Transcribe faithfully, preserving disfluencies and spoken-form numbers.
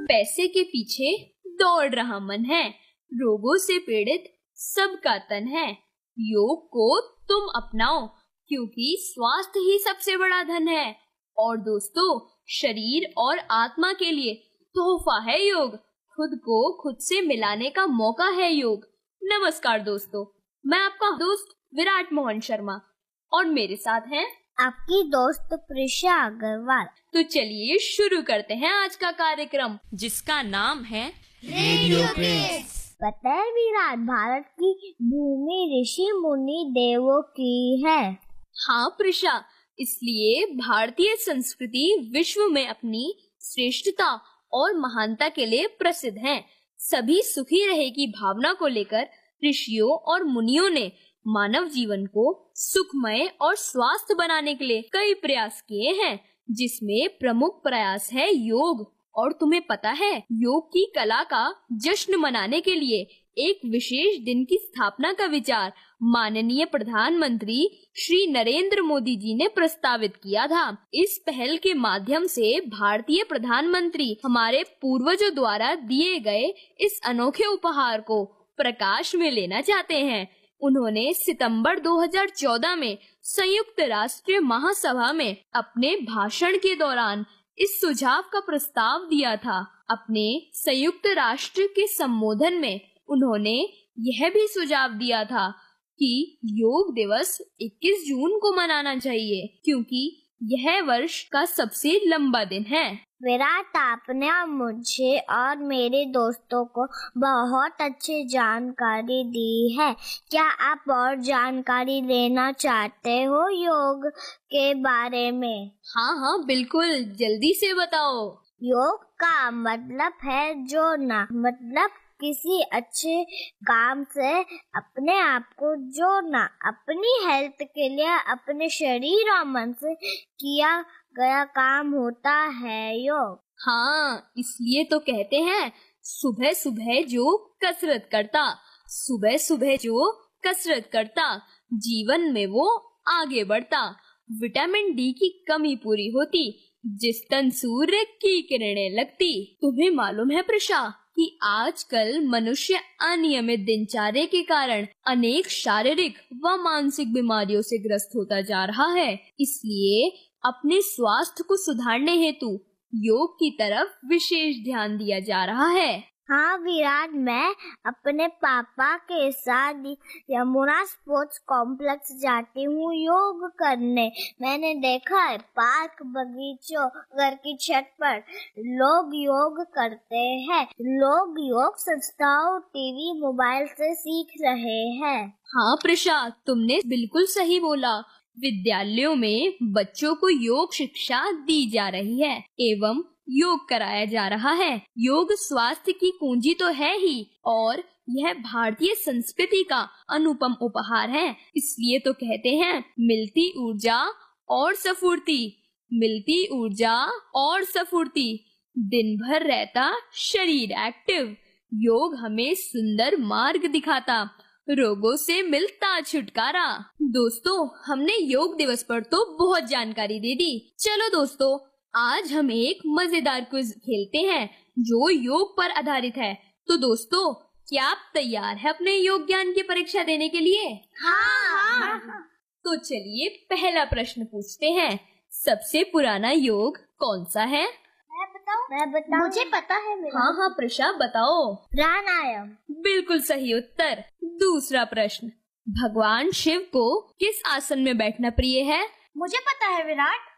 पैसे के पीछे दौड़ रहा मन है, रोगों से पीड़ित सबका तन है। योग को तुम अपनाओ, क्योंकि स्वास्थ्य ही सबसे बड़ा धन है। और दोस्तों, शरीर और आत्मा के लिए तोहफा है योग। खुद को खुद से मिलाने का मौका है योग। नमस्कार दोस्तों, मैं आपका दोस्त विराट मोहन शर्मा और मेरे साथ हैं आपकी दोस्त प्रिशा अग्रवाल। तो चलिए शुरू करते हैं आज का कार्यक्रम, जिसका नाम है रेडियो प्रेस। पता है विराट, भारत की भूमि ऋषि मुनि देवों की है। हाँ प्रिशा, इसलिए भारतीय संस्कृति विश्व में अपनी श्रेष्ठता और महानता के लिए प्रसिद्ध है। सभी सुखी रहे की भावना को लेकर ऋषियों और मुनियों ने मानव जीवन को सुखमय और स्वस्थ बनाने के लिए कई प्रयास किए हैं, जिसमें प्रमुख प्रयास है योग। और तुम्हें पता है, योग की कला का जश्न मनाने के लिए एक विशेष दिन की स्थापना का विचार माननीय प्रधानमंत्री श्री नरेंद्र मोदी जी ने प्रस्तावित किया था। इस पहल के माध्यम से भारतीय प्रधानमंत्री हमारे पूर्वजों द्वारा दिए गए इस अनोखे उपहार को प्रकाश में लेना चाहते हैं। उन्होंने सितंबर दो हज़ार चौदह में संयुक्त राष्ट्र महासभा में अपने भाषण के दौरान इस सुझाव का प्रस्ताव दिया था। अपने संयुक्त राष्ट्र के संबोधन में उन्होंने यह भी सुझाव दिया था कि योग दिवस इक्कीस जून को मनाना चाहिए, क्योंकि यह वर्ष का सबसे लंबा दिन है। विराट, आपने मुझे और मेरे दोस्तों को बहुत अच्छी जानकारी दी है। क्या आप और जानकारी लेना चाहते हो योग के बारे में? हाँ हाँ बिल्कुल, जल्दी से बताओ। योग का मतलब है जोड़ना, मतलब किसी अच्छे काम से अपने आप को जोड़ना। अपनी हेल्थ के लिए अपने शरीर और मन से किया गया काम होता है योग। हाँ, इसलिए तो कहते हैं, सुबह सुबह जो कसरत करता, सुबह सुबह जो कसरत करता, जीवन में वो आगे बढ़ता। विटामिन डी की कमी पूरी होती, जिस तन सूर्य की किरणें लगती। तुम्हें मालूम है प्रशा कि आजकल मनुष्य अनियमित दिनचर्या के कारण अनेक शारीरिक व मानसिक बीमारियों से ग्रस्त होता जा रहा है। इसलिए अपने स्वास्थ्य को सुधारने हेतु योग की तरफ विशेष ध्यान दिया जा रहा है। हाँ विराट, मैं अपने पापा के साथ यमुना स्पोर्ट्स कॉम्प्लेक्स जाती हूँ योग करने। मैंने देखा है पार्क, बगीचों, घर की छत पर लोग योग करते हैं। लोग योग संस्थाओं, टीवी, मोबाइल से सीख रहे हैं। हाँ प्रशा, तुमने बिल्कुल सही बोला। विद्यालयों में बच्चों को योग शिक्षा दी जा रही है एवं योग कराया जा रहा है। योग स्वास्थ्य की कुंजी तो है ही, और यह भारतीय संस्कृति का अनुपम उपहार है। इसलिए तो कहते हैं, मिलती ऊर्जा और स्फूर्ति, मिलती ऊर्जा और स्फूर्ति, दिन भर रहता शरीर एक्टिव। योग हमें सुंदर मार्ग दिखाता, रोगों से मिलता छुटकारा। दोस्तों, हमने योग दिवस पर तो बहुत जानकारी दे दी। चलो दोस्तों, आज हम एक मजेदार क्विज खेलते हैं जो योग पर आधारित है। तो दोस्तों, क्या आप तैयार हैं अपने योग ज्ञान की परीक्षा देने के लिए? हाँ, हाँ। तो चलिए पहला प्रश्न पूछते हैं। सबसे पुराना योग कौन सा है? मैं बताऊं? मैं बताऊं? मुझे पता है मेरा। हाँ हाँ प्रशा, बताओ। प्राणायाम। बिल्कुल सही उत्तर। दूसरा प्रश्न, भगवान शिव को किस आसन में बैठना प्रिय है? मुझे पता है विराट,